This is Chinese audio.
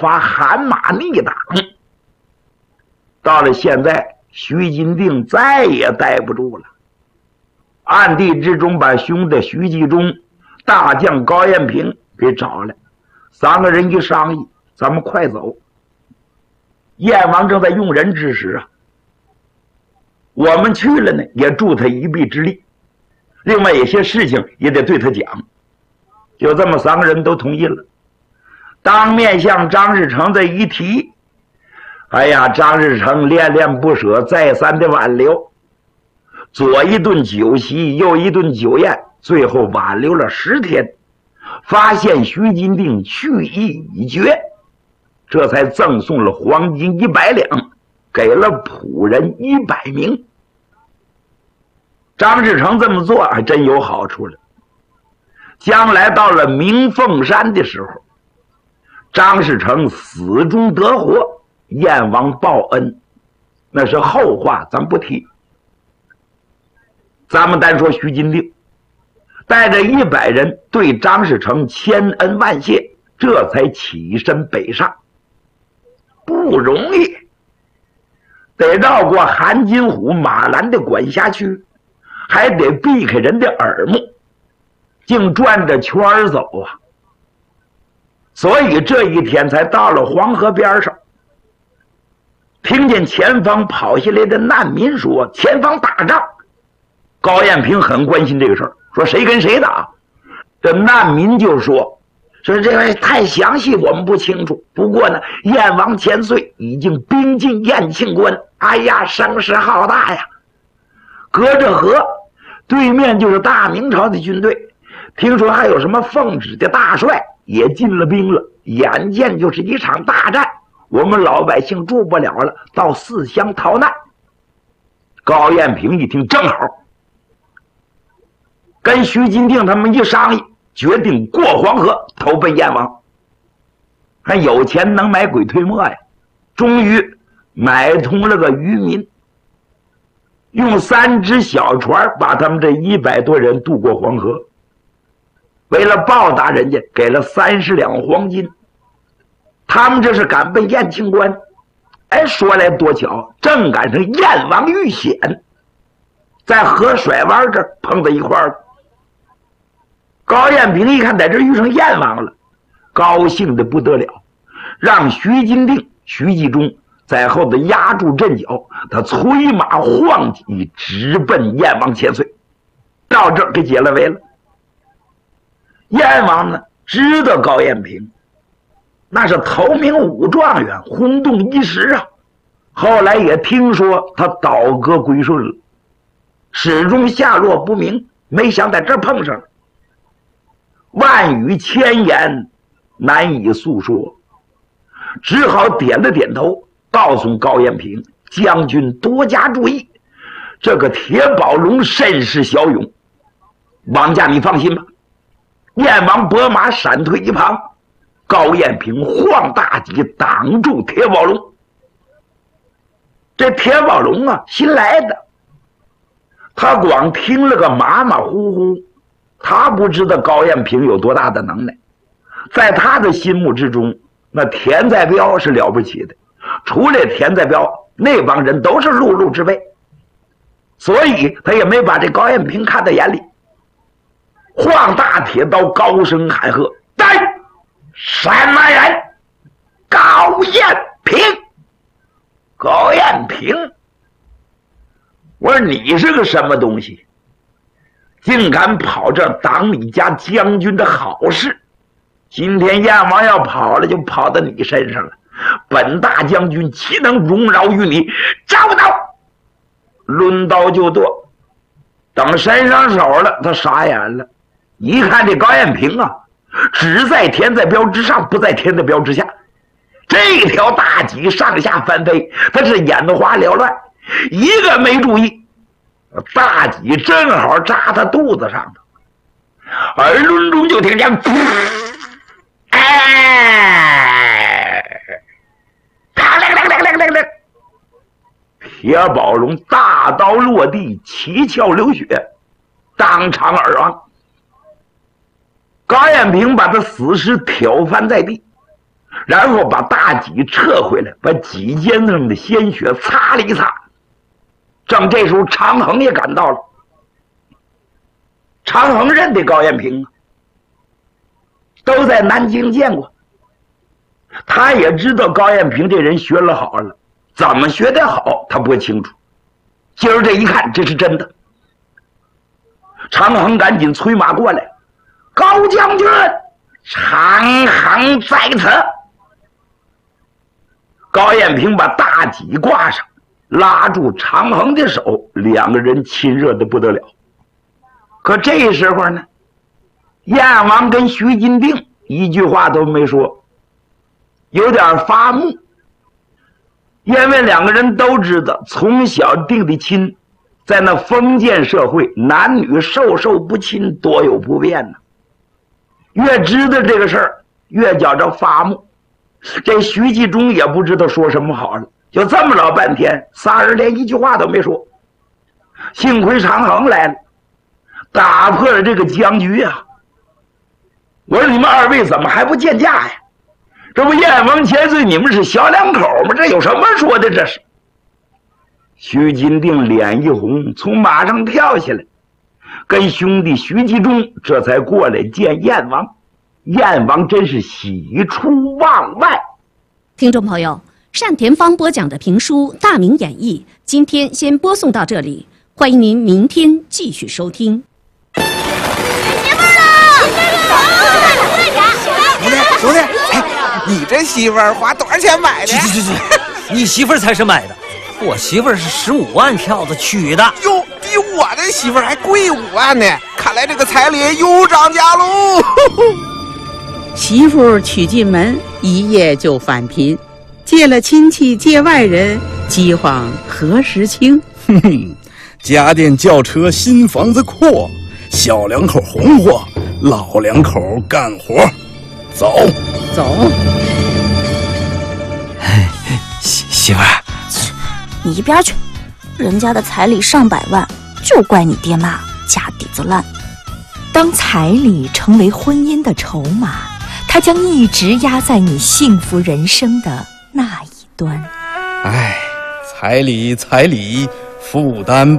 发汗马逆挡。到了现在，徐金定再也待不住了，暗地之中把兄弟徐继忠、大将高彦平给找来，三个人一商议，咱们快走。燕王正在用人之时啊，我们去了呢，也助他一臂之力，另外一些事情也得对他讲。就这么三个人都同意了，当面向张士诚这一提，哎呀，张士诚恋恋不舍，再三的挽留，左一顿酒席，右一顿酒宴，最后挽留了10天，发现徐金定去意已决，这才赠送了黄金100两，给了仆人100名。张士诚这么做还真有好处了。将来到了明凤山的时候，张士诚死中得活，燕王报恩，那是后话，咱不提。咱们单说徐金定带着100人对张士诚千恩万谢，这才起身北上。不容易，得绕过韩金虎、马兰的管辖区，还得避开人的耳目，竟转着圈儿走啊！所以这一天才到了黄河边上，听见前方跑下来的难民说前方打仗。高彦平很关心这个事儿，说谁跟谁打？这难民就说这个太详细我们不清楚，不过呢，燕王千岁已经兵进燕庆关，哎呀，声势浩大呀！隔着河对面就是大明朝的军队，听说还有什么奉旨的大帅也进了兵了，眼见就是一场大战，我们老百姓住不了了，到四乡逃难。高彦平一听正好，跟徐金定他们一商议，决定过黄河投奔燕王。还有钱能买鬼推磨呀，终于买通了个渔民，用3只小船把他们这100多人渡过黄河。为了报答人家，给了30两黄金。他们这是赶奔燕庆关，哎，说来多巧，正赶上燕王遇险，在河甩湾这儿碰在一块儿。高彦平一看在这遇上燕王了，高兴的不得了，让徐金定、徐继忠在后头压住阵脚，他催马晃戟直奔燕王千岁，到这儿给解了围了。燕王呢知道高彦平那是头名武状元，轰动一时啊，后来也听说他倒戈归顺了，始终下落不明，没想在这儿碰上了。万语千言难以诉说，只好点了点头，告诉高彦平将军多加注意，这个铁宝龙甚是骁勇，王家你放心吧。燕王拨马闪退一旁，高彦平晃大戟挡住铁宝龙。这铁宝龙啊，新来的，他光听了个马马虎虎，他不知道高彦平有多大的能耐。在他的心目之中，那田在彪是了不起的，除了田在彪，那帮人都是碌碌之辈，所以他也没把这高彦平看在眼里。晃大铁刀，高声喊喝：“来，什么人？”高彦平。高彦平，我说你是个什么东西，竟敢跑这挡你家将军的好事？今天燕王要跑了，就跑到你身上了，本大将军岂能容饶于你？招刀，抡刀就剁。等伸上手了，他傻眼了，一看这高彦平啊，只在田在彪之上，不在田在彪之下。这条大戟上下翻飞，他是眼花缭乱，一个没注意，大戟正好扎他肚子上头，耳轮中就听见哎，铁宝龙大刀落地，七窍流血，当场而亡。高彦平把他死尸挑翻在地， 然后把大戟撤回来，把戟尖上的鲜血擦了一擦。正这时候，常恒也赶到了。常恒认得高彦平啊，都在南京见过。他也知道高彦平这人学了好了，怎么学得好他不清楚。今儿这一看，这是真的。常恒赶紧催马过来，高将军，常恒在此。高彦平把大戟挂上，拉住常恒的手，两个人亲热的不得了。可这时候呢，燕王跟徐金定一句话都没说，有点发木。因为两个人都知道，从小定的亲，在那封建社会，男女授受不亲，多有不便呢。越知道这个事儿，越觉着发木。这徐继忠也不知道说什么好了，就这么老半天，仨人连一句话都没说。幸亏常恒来了，打破了这个僵局啊！我说你们二位怎么还不见驾呀？这不燕王千岁，你们是小两口吗？这有什么说的？这是。徐金定脸一红，从马上跳下来，跟兄弟徐继忠这才过来见燕王。燕王真是喜出望外。 听众朋友，单田芳播讲的评书《大明演义》，今天先播送到这里，欢迎您明天继续收听。 媳妇儿了！ 兄弟，哎，你这媳妇儿花多少钱买的？ 去，你媳妇儿才是买的，我媳妇儿是15万票子娶的。 哟，比我的媳妇儿还贵5万呢！看来这个彩礼又涨价喽。 媳妇娶进门，一夜就返贫，借了亲戚借外人，饥荒何时清？ 家电轿车新房子阔，小两口红火，老两口干活。走。 媳妇儿， 你一边去！人家的彩礼上百万，就怪你爹妈家底子烂。 当彩礼成为婚姻的筹码，它将一直压在你幸福人生的那一端。 哎，彩礼，负担